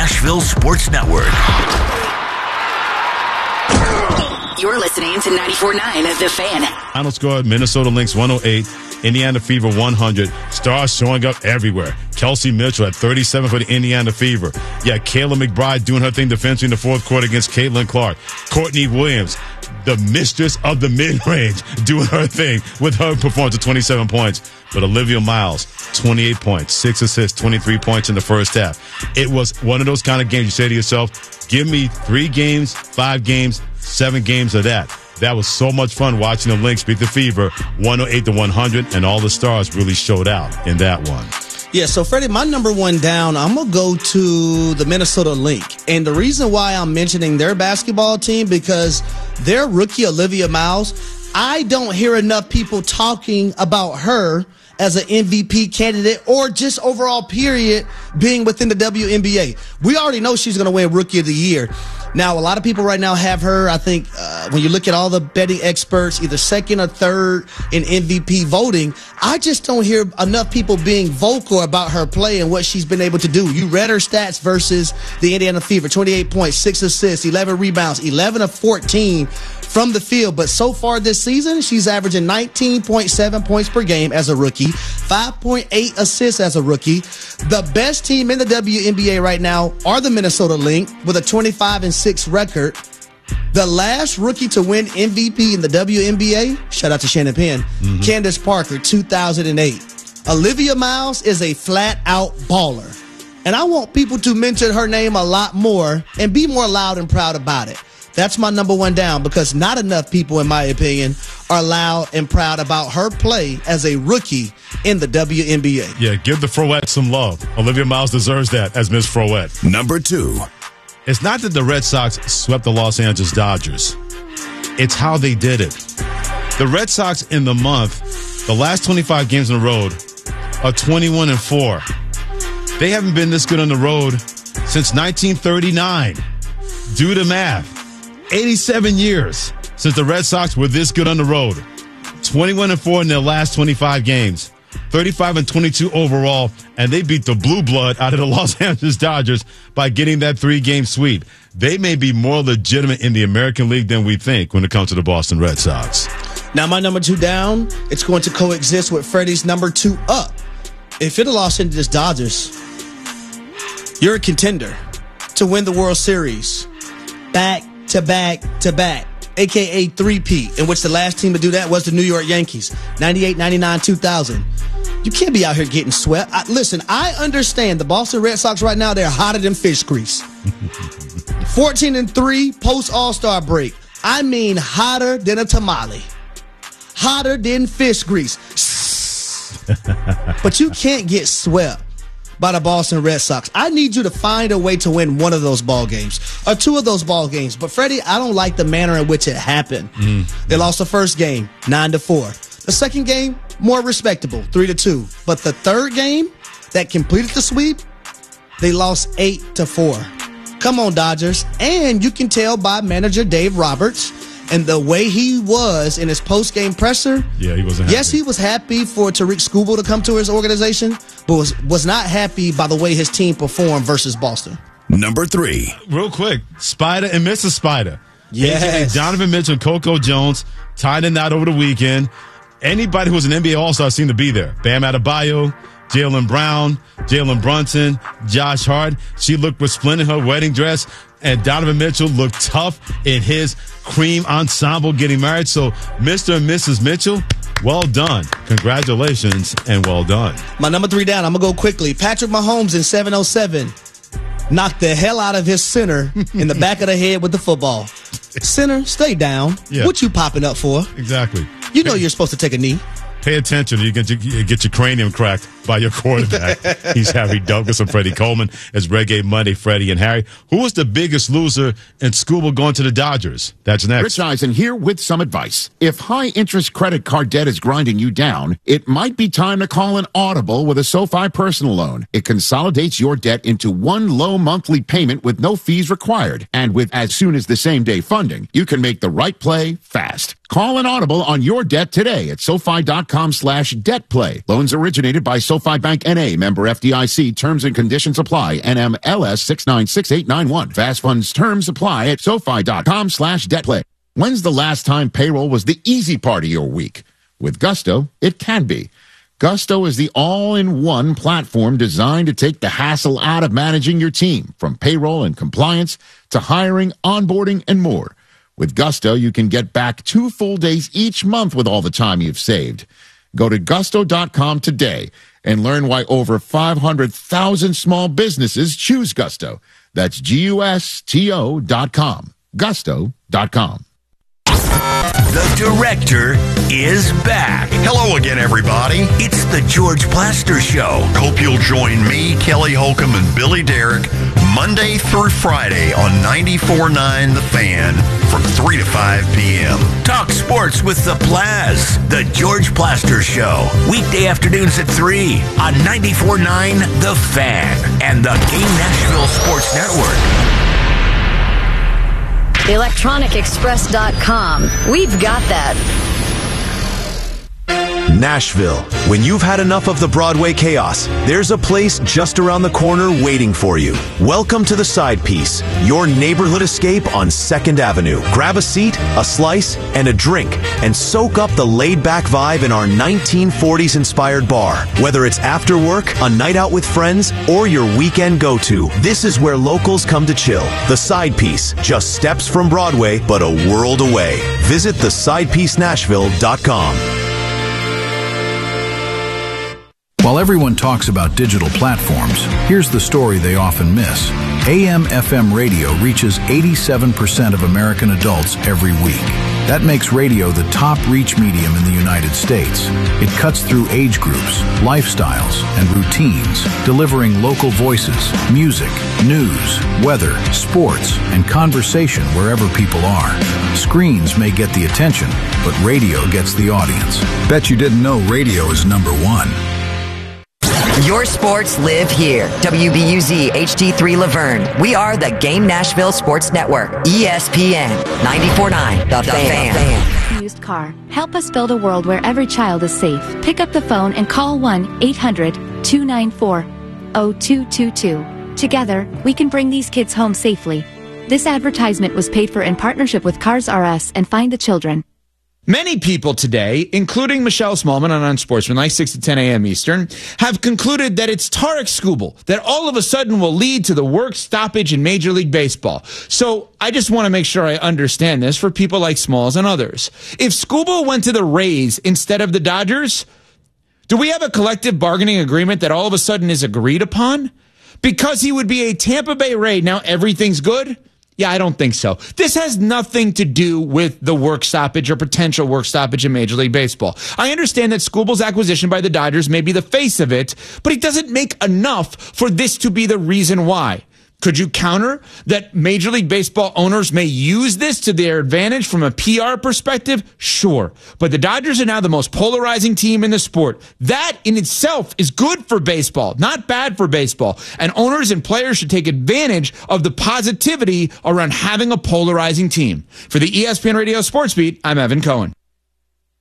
Nashville Sports Network. You're listening to 94.9 The Fan. Final score, Minnesota Lynx 108, Indiana Fever 100. Stars showing up everywhere. Kelsey Mitchell at 37 for the Indiana Fever. Yeah, Kayla McBride doing her thing defensively in the fourth quarter against Caitlin Clark. Courtney Williams, the mistress of the mid-range, doing her thing with her performance of 27 points. But Olivia Miles, 28 points, 6 assists, 23 points in the first half. It was one of those kind of games you say to yourself, give me 3 games, 5 games, 7 games of that. That was so much fun watching the Lynx beat the Fever 108-100, and all the stars really showed out in that one. Yeah, so Freddie, my number one down, I'm going to go to the Minnesota Lynx. And the reason why I'm mentioning their basketball team, because their rookie Olivia Miles, I don't hear enough people talking about her as an MVP candidate or just overall period being within the WNBA. We already know she's going to win Rookie of the Year. Now, a lot of people right now have her, I think, when you look at all the betting experts, either second or third in MVP voting. I just don't hear enough people being vocal about her play and what she's been able to do. You read her stats versus the Indiana Fever, 28 points, 6 assists, 11 rebounds, 11 of 14 from the field. But so far this season, she's averaging 19.7 points per game as a rookie, 5.8 assists as a rookie. The best team in the WNBA right now are the Minnesota Lynx with a 25-6 record. The last rookie to win MVP in the WNBA, shout out to Shannon Penn, Candace Parker, 2008. Olivia Miles is a flat-out baller. And I want people to mention her name a lot more and be more loud and proud about it. That's my number one down, because not enough people, in my opinion, are loud and proud about her play as a rookie in the WNBA. Yeah, give the Froette some love. Olivia Miles deserves that as Miss Froette. Number 2. It's not that the Red Sox swept the Los Angeles Dodgers. It's how they did it. The Red Sox in the month, the last 25 games on the road, are 21-4. They haven't been this good on the road since 1939. Do the math. 87 years since the Red Sox were this good on the road. 21-4 in their last 25 games. 35-22 overall, and they beat the blue blood out of the Los Angeles Dodgers by getting that 3-game sweep. They may be more legitimate in the American League than we think when it comes to the Boston Red Sox. Now, my number 2 down, it's going to coexist with Freddie's number 2 up. If you're the Los Angeles Dodgers, you're a contender to win the World Series back to back to back, a.k.a. 3-peat, in which the last team to do that was the New York Yankees, 98, 99, 2000. You can't be out here getting swept. Listen, I understand the Boston Red Sox right now, they're hotter than fish grease. 14-3 post-All-Star break. I mean hotter than a tamale. Hotter than fish grease. But you can't get swept by the Boston Red Sox. I need you to find a way to win one of those ball games or 2 of those ball games. But Freddie, I don't like the manner in which it happened. They lost the first game 9-4. The second game, more respectable, 3-2. But the third game that completed the sweep, they lost 8-4. Come on, Dodgers. And you can tell by manager Dave Roberts and the way he was in his post-game presser. Yeah, he wasn't happy. Yes, he was happy for Tariq Skubal to come to his organization, but was not happy by the way his team performed versus Boston. Number 3. Real quick, Spider and Mrs. Spider. Yes. Donovan Mitchell and Coco Jones tied in that over the weekend. Anybody who was an NBA All-Star seemed to be there. Bam Adebayo, Jaylen Brown, Jalen Brunson, Josh Hart. She looked resplendent in her wedding dress. And Donovan Mitchell looked tough in his cream ensemble getting married. So, Mr. and Mrs. Mitchell, well done. Congratulations and well done. My number 3 down, I'm going to go quickly. Patrick Mahomes in 707 knocked the hell out of his center in the back of the head with the football. Center, stay down. Yeah. What you popping up for? Exactly. You know you're supposed to take a knee. Pay attention or you get your cranium cracked by your quarterback. He's Harry Douglas and Freddie Coleman. It's Reggae Monday, Freddie and Harry. Who was the biggest loser in Skubal going to the Dodgers? That's next. Rich Eisen here with some advice. If high-interest credit card debt is grinding you down, it might be time to call an Audible with a SoFi personal loan. It consolidates your debt into one low monthly payment with no fees required. And with as soon as the same day funding, you can make the right play fast. Call an audible on your debt today at SoFi.com/debtplay. Loans originated by SoFi Bank N.A., member FDIC. Terms and conditions apply. NMLS 696891. Fast funds terms apply at SoFi.com/debtplay. When's the last time payroll was the easy part of your week? With Gusto, it can be. Gusto is the all-in-one platform designed to take the hassle out of managing your team, from payroll and compliance to hiring, onboarding, and more. With Gusto, you can get back 2 full days each month with all the time you've saved. Go to gusto.com today and learn why over 500,000 small businesses choose Gusto. That's GUSTO.com. Gusto.com. The director is back. Hello again, everybody. It's the George Plaster Show. Hope you'll join me, Kelly Holcomb, and Billy Derrick Monday through Friday on 94.9 The Fan from 3 to 5 p.m. Talk sports with the Plaz. The George Plaster Show. Weekday afternoons at 3 on 94.9 The Fan and the Game Nashville Sports Network. ElectronicExpress.com. We've got that. Nashville. When you've had enough of the Broadway chaos, there's a place just around the corner waiting for you. Welcome to the Side Piece, your neighborhood escape on 2nd Avenue. Grab a seat, a slice, and a drink, and soak up the laid-back vibe in our 1940s-inspired bar. Whether it's after work, a night out with friends, or your weekend go-to, this is where locals come to chill. The Side Piece, just steps from Broadway, but a world away. Visit thesidepiece.nashville.com. While everyone talks about digital platforms, here's the story they often miss. AM/FM radio reaches 87% of American adults every week. That makes radio the top reach medium in the United States. It cuts through age groups, lifestyles, and routines, delivering local voices, music, news, weather, sports, and conversation wherever people are. Screens may get the attention, but radio gets the audience. Bet you didn't know radio is number one. Your sports live here. WBUZ HD3 Laverne. We are the Game Nashville Sports Network. ESPN 94.9 The Fan. Used car. Help us build a world where every child is safe. Pick up the phone and call 1-800-294-0222. Together, we can bring these kids home safely. This advertisement was paid for in partnership with Cars R Us and Find the Children. Many people today, including Michelle Smallman on Unsportsmanlike, 6 to 10 a.m. Eastern, have concluded that it's Tarek Skubal that all of a sudden will lead to the work stoppage in Major League Baseball. So I just want to make sure I understand this for people like Smalls and others. If Skubal went to the Rays instead of the Dodgers, do we have a collective bargaining agreement that all of a sudden is agreed upon? Because he would be a Tampa Bay Ray, now everything's good? Yeah, I don't think so. This has nothing to do with the work stoppage or potential work stoppage in Major League Baseball. I understand that Skubal's acquisition by the Dodgers may be the face of it, but he doesn't make enough for this to be the reason why. Could you counter that Major League Baseball owners may use this to their advantage from a PR perspective? Sure. But the Dodgers are now the most polarizing team in the sport. That in itself is good for baseball, not bad for baseball. And owners and players should take advantage of the positivity around having a polarizing team. For the ESPN Radio Sports Beat, I'm Evan Cohen.